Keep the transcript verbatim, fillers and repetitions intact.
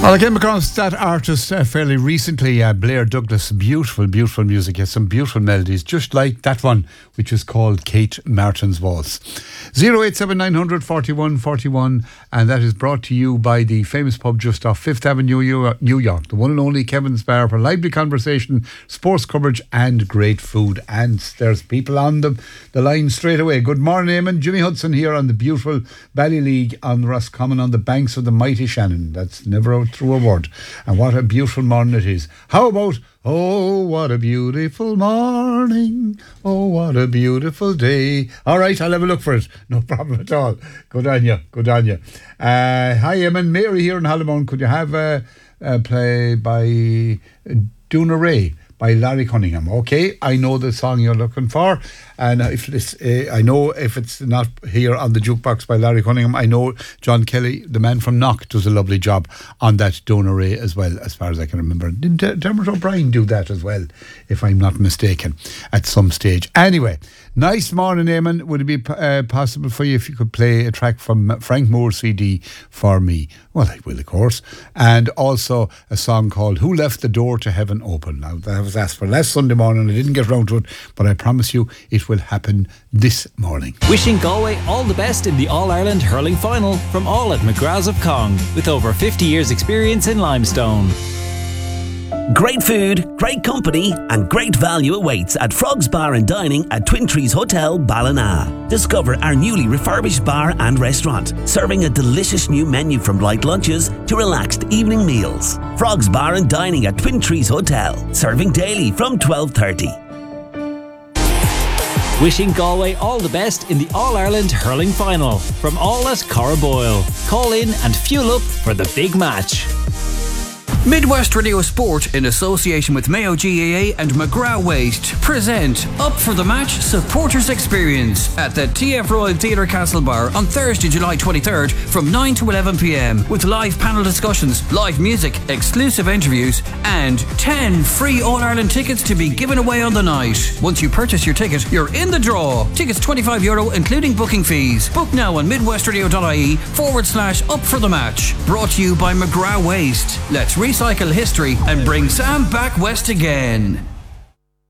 Well, I came across that artist uh, fairly recently, uh, Blair Douglas. Beautiful, beautiful music. Has some beautiful melodies, just like that one, which is called Kate Martin's Waltz. zero eight seven nine hundred forty-one forty-one, and that is brought to you by the famous pub just off Fifth Avenue, New York, the one and only Kevin's Bar, for lively conversation, sports coverage, and great food. And there's people on the, the line straight away. Good morning, Eamon. Jimmy Hudson here on the beautiful Ballyleague on Roscommon on the banks of the mighty Shannon. That's never out through a word. And what a beautiful morning it is. How about, oh, what a beautiful morning. Oh, what a beautiful day. All right, I'll have a look for it. No problem at all. Good on you. Good on you. Uh, hi, Eamon. Mary here in Hallamone. Could you have a, a play by Duna Ray? By Larry Cunningham. Okay, I know the song you're looking for, and if it's, uh, I know if it's not here on the jukebox by Larry Cunningham, I know John Kelly, the man from Knock, does a lovely job on that Donna Ray as well, as far as I can remember. Didn't Dermot O'Brien do that as well, if I'm not mistaken, at some stage? Anyway, nice morning, Eamon. Would it be uh, possible for you if you could play a track from Frank Moore's C D for me? Well, I will, of course. And also a song called Who Left the Door to Heaven Open. Now, that was asked for last Sunday morning. I didn't get round to it, but I promise you it will happen this morning. Wishing Galway all the best in the All-Ireland Hurling Final from all at McGrath's of Cong, with over fifty years experience in limestone. Great food, great company, and great value awaits at Frog's Bar and Dining at Twin Trees Hotel, Ballina. Discover our newly refurbished bar and restaurant, serving a delicious new menu from light lunches to relaxed evening meals. Frog's Bar and Dining at Twin Trees Hotel, serving daily from twelve thirty. Wishing Galway all the best in the All-Ireland Hurling Final from all at Corraboyle. Call in and fuel up for the big match. Midwest Radio Sport, in association with Mayo G A A and McGrath Waste, present Up for the Match Supporters Experience at the T F Royal Theatre Castlebar on Thursday, July twenty-third from nine to eleven p.m, with live panel discussions, live music, exclusive interviews, and ten free All-Ireland tickets to be given away on the night. Once you purchase your ticket, you're in the draw. Tickets twenty-five euro, including booking fees. Book now on midwestradio.ie forward slash up for the match. Brought to you by McGrath Waste. Let's recycle history and bring Sam back west again.